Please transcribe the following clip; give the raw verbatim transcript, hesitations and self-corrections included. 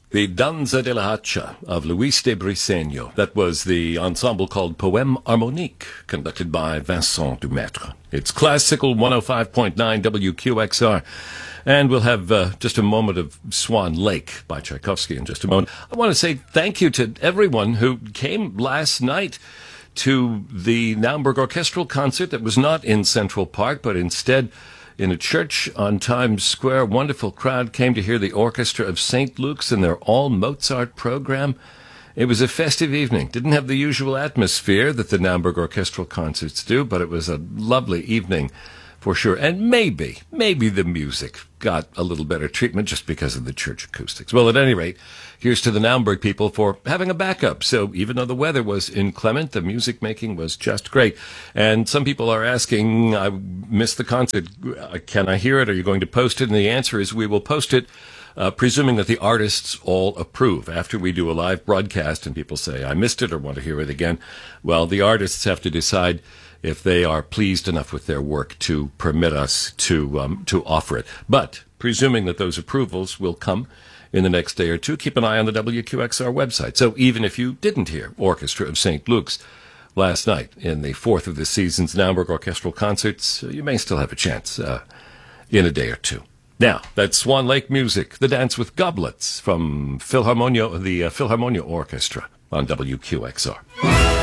The Danza de la Hacha of Luis de Briceño. That was the ensemble called Poème Harmonique, conducted by Vincent Dumaitre. It's Classical one oh five point nine W Q X R. And we'll have uh, just a moment of Swan Lake by Tchaikovsky in just a moment. I want to say thank you to everyone who came last night to the Naumburg Orchestral Concert that was not in Central Park, but instead in a church on Times Square. Wonderful crowd came to hear the Orchestra of Saint Luke's and their all-Mozart program. It was a festive evening. Didn't have the usual atmosphere that the Naumburg Orchestral Concerts do, but it was a lovely evening for sure. And maybe, maybe the music got a little better treatment just because of the church acoustics. Well, at any rate, here's to the Naumburg people for having a backup. So even though the weather was inclement, the music making was just great. And some people are asking, I missed the concert. Can I hear it? Are you going to post it? And the answer is we will post it, uh, presuming that the artists all approve. After we do a live broadcast and people say, I missed it or want to hear it again, well, the artists have to decide if they are pleased enough with their work to permit us to um, to offer it. But presuming that those approvals will come in the next day or two, keep an eye on the W Q X R website. So even if you didn't hear Orchestra of Saint Luke's last night in the fourth of this season's Naumburg Orchestral Concerts, you may still have a chance uh, in a day or two. Now, that's Swan Lake music, the dance with goblets from Philharmonia, the uh, Philharmonia Orchestra on W Q X R.